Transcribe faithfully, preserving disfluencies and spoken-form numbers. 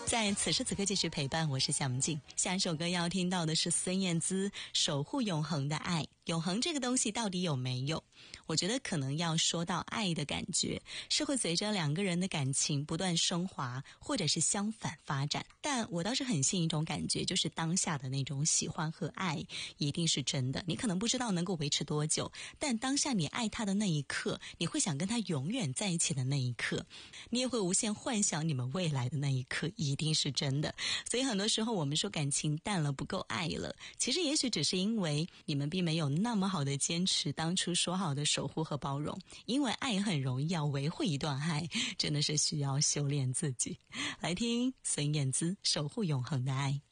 在此时此刻继续陪伴，我是夏木静。下一首歌要听到的是孙燕姿《守护永恒的爱》。永恒这个东西到底有没有？我觉得可能要说到爱的感觉，是会随着两个人的感情不断升华，或者是相反发展。但我倒是很信一种感觉，就是当下的那种喜欢和爱一定是真的。你可能不知道能够维持多久，但当下你爱他的那一刻，你会想跟他永远在一起的那一刻，你也会无限幻想你们未来的那一刻一定是真的。所以很多时候我们说感情淡了，不够爱了，其实也许只是因为你们并没有那么好的坚持当初说好的守护和包容。因为爱很容易，要维护一段爱真的是需要修炼自己。来听孙燕姿《守护永恒的爱》。